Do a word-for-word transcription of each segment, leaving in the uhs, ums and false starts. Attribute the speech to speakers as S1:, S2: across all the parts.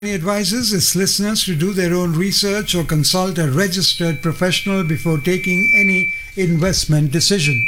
S1: Advises its listeners to do their own research or consult a registered professional before taking any investment decision.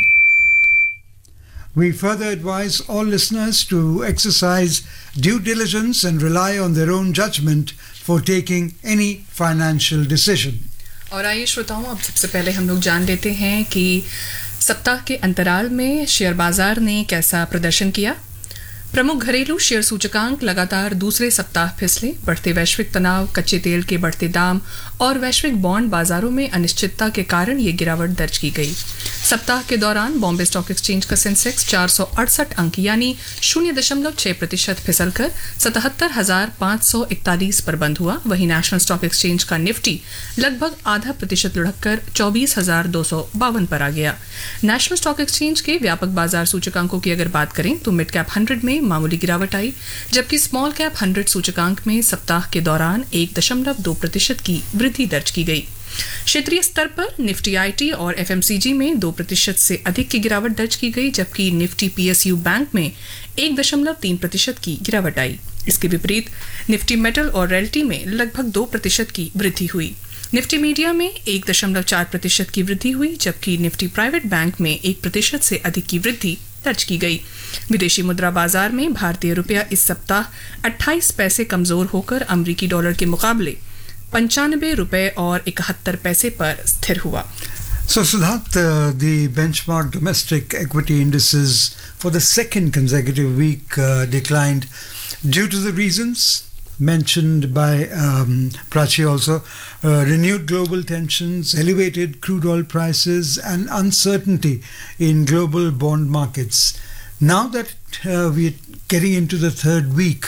S1: We further advise all listeners to exercise due diligence and rely on their own judgment for taking any financial decision.
S2: और आइए श्रोताओं, अब सबसे पहले हम लोग जान लेते हैं कि सप्ताह के अंतराल में शेयर बाजार ने कैसा प्रदर्शन किया। प्रमुख घरेलू शेयर सूचकांक लगातार दूसरे सप्ताह फिसले। बढ़ते वैश्विक तनाव, कच्चे तेल के बढ़ते दाम और वैश्विक बॉन्ड बाजारों में अनिश्चितता के कारण ये गिरावट दर्ज की गई। सप्ताह के दौरान बॉम्बे स्टॉक एक्सचेंज का सेंसेक्स चार सौ अड़सठ अंक यानी शून्य दशमलव छह प्रतिशत फिसलकर सतहत्तर हजार पाँच सौ इकतालीस पर बंद हुआ। वहीं नेशनल स्टॉक एक्सचेंज का निफ्टी लगभग आधा प्रतिशत लुढ़ककर चौबीस हजार दो सौ बावन पर आ गया। नेशनल स्टॉक एक्सचेंज के व्यापक बाजार सूचकांकों की अगर बात करें तो मिड कैप हंड्रेड में मामूली गिरावट आई, जबकि स्मॉल कैप हंड्रेड सूचकांक में सप्ताह के दौरान एक दशमलव दो प्रतिशत की वृद्धि दर्ज की गई। क्षेत्रीय स्तर पर निफ्टी आईटी और एफएमसीजी में दो प्रतिशत से अधिक की गिरावट दर्ज की गई, जबकि निफ्टी पीएसयू बैंक में एक दशमलव तीन प्रतिशत की गिरावट आई। इसके विपरीत निफ्टी मेटल और रियल्टी में लगभग दो प्रतिशत की वृद्धि हुई। निफ्टी मीडिया में एक दशमलव चार प्रतिशत की वृद्धि हुई, जबकि निफ्टी प्राइवेट बैंक में एक प्रतिशत से अधिक की वृद्धि दर्ज की गई। विदेशी मुद्रा बाजार में भारतीय रुपया इस सप्ताह अट्ठाईस पैसे कमजोर होकर अमेरिकी डॉलर के मुकाबले पंचानबे रुपए और इकहत्तर पैसे पर स्थिर हुआ।
S1: So Siddharth, uh, the benchmark domestic equity indices for the second consecutive week uh, declined due to the reasons mentioned by um, Prachi also, uh, renewed global tensions, elevated crude oil prices and uncertainty in global bond markets. Now that uh, we are getting into the third week,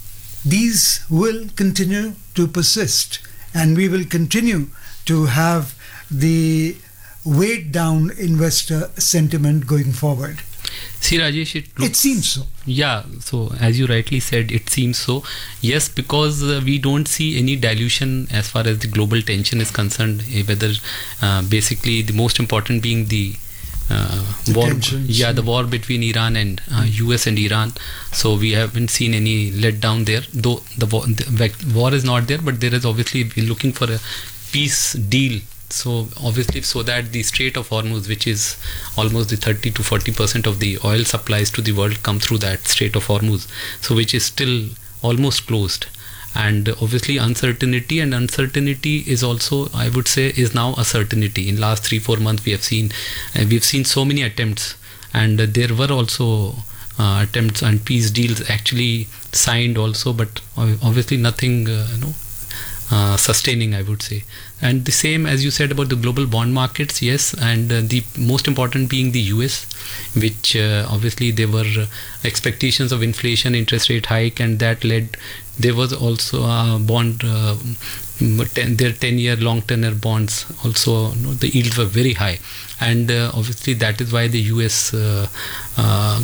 S1: these will continue to persist and we will continue to have the weighed down investor sentiment going forward.
S3: See, Rajesh, it, looks,
S1: it seems so.
S3: Yeah, so as you rightly said, it seems so. Yes, because uh, we don't see any dilution as far as the global tension is concerned, eh, whether uh, basically the most important being the uh,
S1: the
S3: war,
S1: tensions.
S3: yeah, the war between Iran and uh, U S and Iran. So we haven't seen any letdown there, though the war, the war is not there, but there is obviously we're looking for a peace deal. So obviously, so that the Strait of Hormuz, which is almost the thirty to forty percent of the oil supplies to the world, come through that Strait of Hormuz, so which is still almost closed. And obviously uncertainty and uncertainty is also, I would say, is now a certainty. In last three four months we have seen uh, we've seen so many attempts, and uh, there were also uh, attempts and peace deals actually signed also, but obviously nothing uh, you know uh, sustaining, I would say. And the same as you said about the global bond markets, yes, and uh, the most important being the U S, which uh, obviously there were uh, expectations of inflation, interest rate hike, and that led, there was also a bond, uh, ten, their ten-year long tenor bonds also, you know, the yields were very high. And uh, obviously that is why the U S, uh, uh,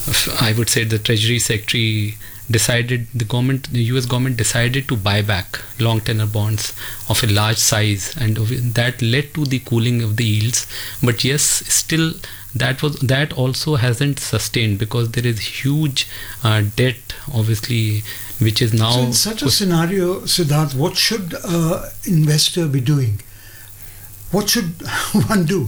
S3: I would say the Treasury Secretary decided, the government, the U S government decided to buy back long tenor bonds of a large size, and that led to the cooling of the yields. But yes, still that was that also hasn't sustained, because there is huge uh, debt obviously which is now.
S1: So in such a scenario, Siddharth, what should an investor be doing? What should one do?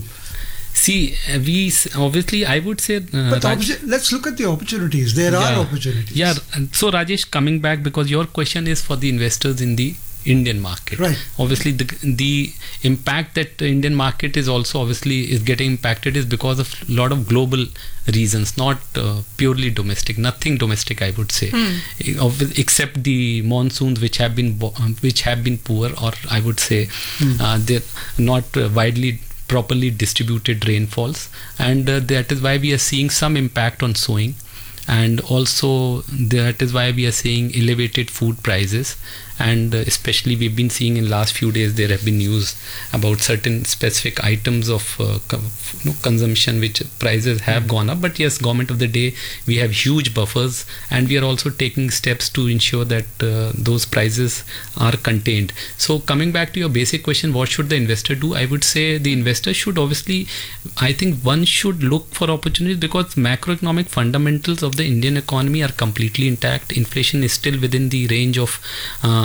S3: See, we obviously, I would say. Uh,
S1: but
S3: Raj-
S1: obje- let's look at the opportunities. There
S3: yeah,
S1: are opportunities.
S3: Yeah. So Rajesh, coming back, because your question is for the investors in the Indian market.
S1: Right.
S3: Obviously, the the impact that the Indian market is also obviously is getting impacted is because of a lot of global reasons, not uh, purely domestic. Nothing domestic, I would say, hmm. except the monsoons which have been bo- which have been poor, or I would say hmm. uh, they're not uh, widely. properly distributed rainfalls, and uh, that is why we are seeing some impact on sowing, and also that is why we are seeing elevated food prices. And uh, especially we've been seeing in last few days there have been news about certain specific items of uh, co- you know, consumption which prices have mm-hmm. gone up. But yes, government of the day, we have huge buffers, and we are also taking steps to ensure that uh, those prices are contained. So coming back to your basic question, what should the investor do? I would say the investor should obviously, I think one should look for opportunities, because macroeconomic fundamentals of of the Indian economy are completely intact. Inflation is still within the range of uh,